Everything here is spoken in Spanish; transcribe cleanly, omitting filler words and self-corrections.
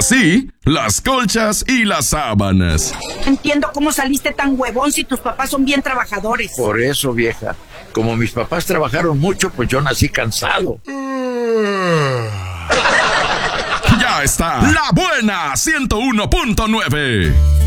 sí, las colchas y las sábanas. Entiendo cómo saliste tan huevón si tus papás son bien trabajadores. Por eso, vieja. Como mis papás trabajaron mucho, pues yo nací cansado. Ya está, La Buena 101.9.